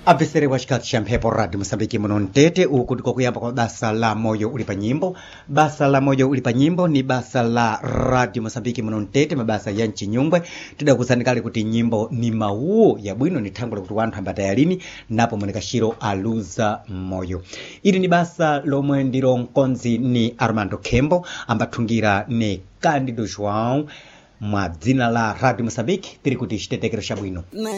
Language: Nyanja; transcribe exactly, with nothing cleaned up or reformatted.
Abvesere wa chikati cha mphepo Radio Mosambiki muno Mtete uku ndiko kuyamba kwa basa la moyo uli pa nyimbo. Basa la moyo uli pa nyimbo ni basa la Radio Mosambiki muno Mtete, mabasa ya Nchinyumbwe. Tidakusanikale kuti nyimbo ni mawuo ya bwino ni thangula kuti wanthu ambata yalini napo mweneka shiro aluza moyo. Ili ni basa lomwe ndilo mkonzi ni Armando Kembo ambathungira ne Candido João mwa dzina la Radio Mosambiki tiri kuti chitetekero cha bwino.